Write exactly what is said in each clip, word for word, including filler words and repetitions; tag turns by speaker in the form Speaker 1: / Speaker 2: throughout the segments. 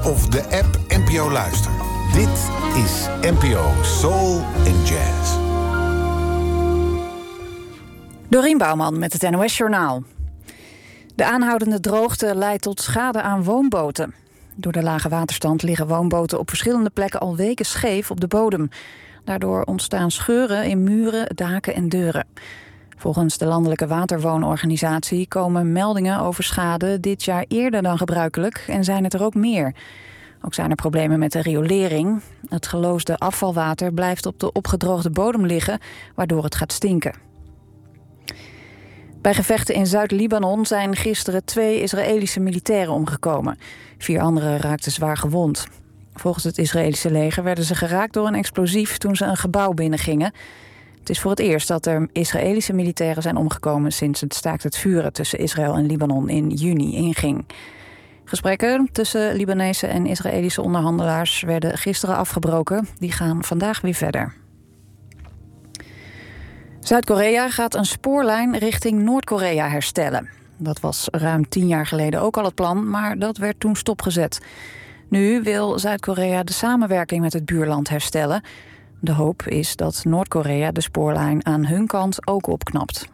Speaker 1: of de app N P O Luister. Dit is N P O Soul and Jazz.
Speaker 2: Dorien Bouwman met het N O S-journaal. De aanhoudende droogte leidt tot schade aan woonboten. Door de lage waterstand liggen woonboten op verschillende plekken al weken scheef op de bodem. Daardoor ontstaan scheuren in muren, daken en deuren. Volgens de Landelijke Waterwoonorganisatie komen meldingen over schade dit jaar eerder dan gebruikelijk en zijn het er ook meer. Ook zijn er problemen met de riolering. Het geloosde afvalwater blijft op de opgedroogde bodem liggen, waardoor het gaat stinken. Bij gevechten in Zuid-Libanon zijn gisteren twee Israëlische militairen omgekomen. Vier anderen raakten zwaar gewond. Volgens het Israëlische leger werden ze geraakt door een explosief toen ze een gebouw binnengingen. Het is voor het eerst dat er Israëlische militairen zijn omgekomen sinds het staakt het vuren tussen Israël en Libanon in juni inging. Gesprekken tussen Libanese en Israëlische onderhandelaars werden gisteren afgebroken. Die gaan vandaag weer verder. Zuid-Korea gaat een spoorlijn richting Noord-Korea herstellen. Dat was ruim tien jaar geleden ook al het plan, maar dat werd toen stopgezet. Nu wil Zuid-Korea de samenwerking met het buurland herstellen. De hoop is dat Noord-Korea de spoorlijn aan hun kant ook opknapt.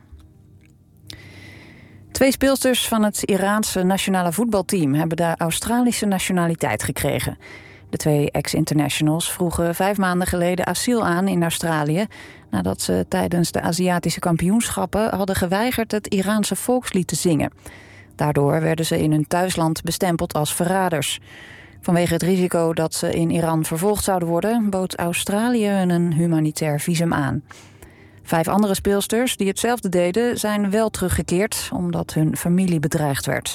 Speaker 2: Twee speelsters van het Iraanse nationale voetbalteam hebben de Australische nationaliteit gekregen. De twee ex-internationals vroegen vijf maanden geleden asiel aan in Australië, nadat ze tijdens de Aziatische kampioenschappen hadden geweigerd het Iraanse volkslied te zingen. Daardoor werden ze in hun thuisland bestempeld als verraders. Vanwege het risico dat ze in Iran vervolgd zouden worden, bood Australië hun een humanitair visum aan. Vijf andere speelsters die hetzelfde deden zijn wel teruggekeerd, omdat hun familie bedreigd werd.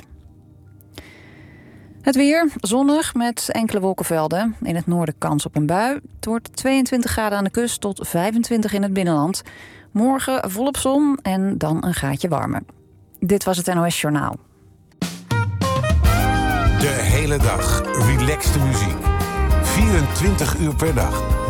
Speaker 2: Het weer, zonnig met enkele wolkenvelden. In het noorden kans op een bui. Het wordt tweeëntwintig graden aan de kust tot vijfentwintig in het binnenland. Morgen volop zon en dan een graadje warmer. Dit was het N O S-journaal.
Speaker 1: De hele dag relaxte muziek. vierentwintig uur per dag.